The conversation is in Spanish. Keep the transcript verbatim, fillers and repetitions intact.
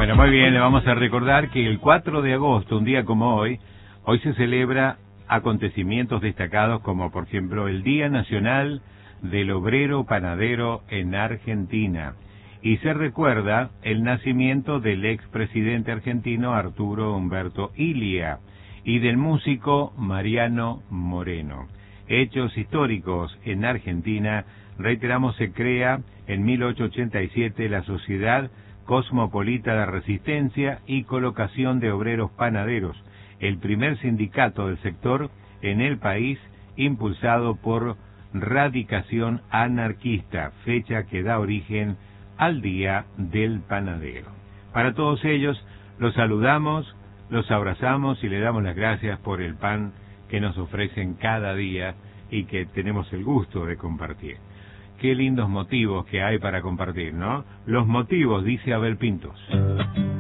Bueno, muy bien, le vamos a recordar que el cuatro de agosto, un día como hoy, hoy se celebra acontecimientos destacados como, por ejemplo, el Día Nacional del Obrero Panadero en Argentina. Y se recuerda el nacimiento del expresidente argentino Arturo Humberto Illia y del músico Mariano Moreno. Hechos históricos en Argentina, reiteramos, se crea en mil ochocientos ochenta y siete la Sociedad Cosmopolita de Resistencia y Colocación de Obreros Panaderos, el primer sindicato del sector en el país, impulsado por Radicación Anarquista, fecha que da origen al Día del Panadero. Para todos ellos, los saludamos, los abrazamos y le damos las gracias por el pan que nos ofrecen cada día y que tenemos el gusto de compartir. Qué lindos motivos que hay para compartir, ¿no? Los motivos, dice Abel Pintos.